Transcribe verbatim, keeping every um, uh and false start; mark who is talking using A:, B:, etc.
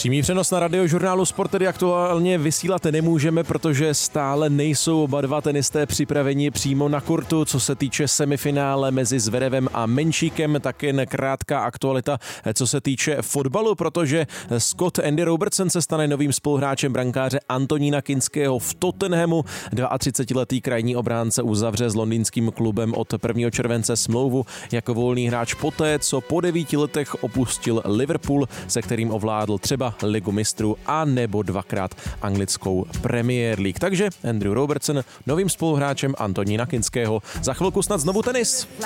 A: Přímý přenos na Radiožurnálu Sport tedy aktuálně vysílat nemůžeme, protože stále nejsou oba dva tenisté připraveni přímo na kurtu. Co se týče semifinále mezi Zverevem a Menšíkem, tak jen krátká aktualita, co se týče fotbalu, protože Scott Andy Robertson se stane novým spoluhráčem brankáře Antonína Kinského v Tottenhamu. třicetiletý krajní obránce uzavře s londýnským klubem od prvního července smlouvu jako volný hráč poté, co po devíti letech opustil Liverpool, se kterým ovládl třeba Ligu mistrů a nebo dvakrát anglickou Premier League. Takže Andrew Robertson novým spoluhráčem Antonína Kinského. Za chvilku snad znovu tenis.